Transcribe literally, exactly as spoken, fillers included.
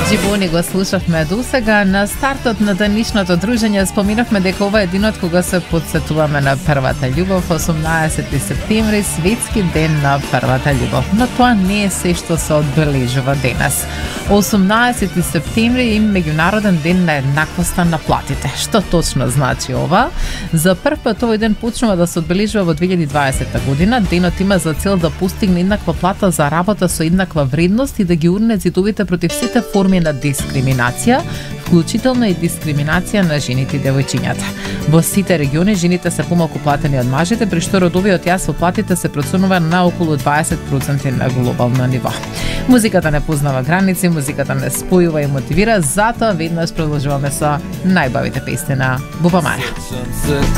Джибони го слушавме до сега. На стартот на денешното дружење споминавме дека ова е денот кога се потсетуваме на првата љубов, осумнаесети септември, светски ден на првата љубов. Но тоа не е се што се одбележува денес. осумнаесети септември е меѓународен ден на еднаквоста на платите. Што точно значи ова? За прв пат овој ден почнува да се одбележува во две илјади и дваесета година. Денот има за цел да постигне еднаква плата за работа со еднаква вредност и да ги урне зидовите против сите форми на дискриминација, вклучително и дискриминација на жените и девојчињата. Во сите региони жените се помалку платени од мажите, при што родовиот јас во платите се проценува на околу дваесет проценти на глобално ниво. Музиката не познава граници, музиката не спојува и мотивира, затоа веднаш продолжуваме со најбавите песни на Буба Мара.